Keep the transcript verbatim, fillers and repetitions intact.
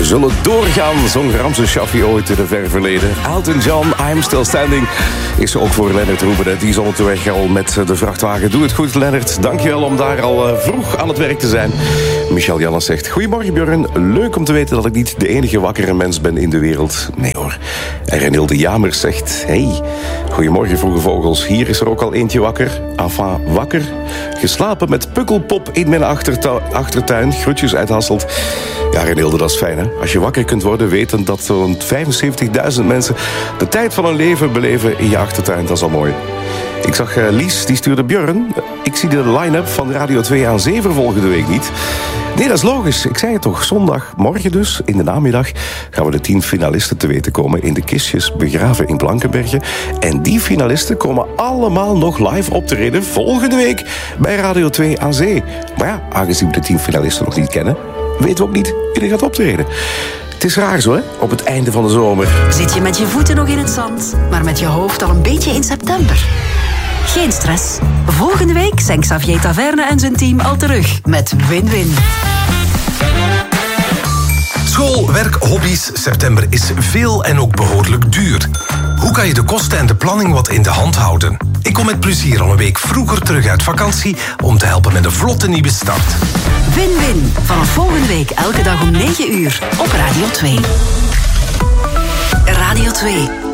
zullen doorgaan, zong Ramses Shaffi ooit in het ver verleden. Elton John, I'm Still Standing, is er ook voor Lennart Roeben. Die is onderweg al met de vrachtwagen. Doe het goed, Lennart. Dankjewel om daar al vroeg aan het werk te zijn. Michel Jannes zegt, goedemorgen Björn. Leuk om te weten dat ik niet de enige wakkere mens ben in de wereld. Nee hoor. En Renilde Jamers zegt, hey, goedemorgen vroege vogels. Hier is er ook al eentje wakker. Enfin, wakker. Geslapen met Pukkelpop in mijn achtertu- achtertuin. Groetjes uit Hasselt. Ja, Renilde, dat is fijn, hè? Als je wakker kunt worden, weten dat zo'n vijfenzeventigduizend mensen de tijd van hun leven beleven in je achtertuin. Dat is al mooi. Ik zag uh, Lies, die stuurde Björn. Ik zie de line-up van Radio twee aan zeven volgende week niet. Nee, dat is logisch. Ik zei het toch. Zondagmorgen dus, in de namiddag, gaan we de tien finalisten te weten komen in de kistjes begraven in Blankenberge. En die finalisten komen allemaal nog live optreden volgende week bij Radio twee aan zee. Maar ja, aangezien we de tien finalisten nog niet kennen, weten we ook niet wie er gaat optreden. Het is raar zo, hè? Op het einde van de zomer. Zit je met je voeten nog in het zand, maar met je hoofd al een beetje in september? Geen stress. Volgende week zijn Xavier Taverne en zijn team al terug met Win-Win. School, werk, hobby's. September is veel en ook behoorlijk duur. Hoe kan je de kosten en de planning wat in de hand houden? Ik kom met plezier al een week vroeger terug uit vakantie om te helpen met een vlotte nieuwe start. Win-Win. Vanaf volgende week elke dag om negen uur op Radio twee. Radio twee.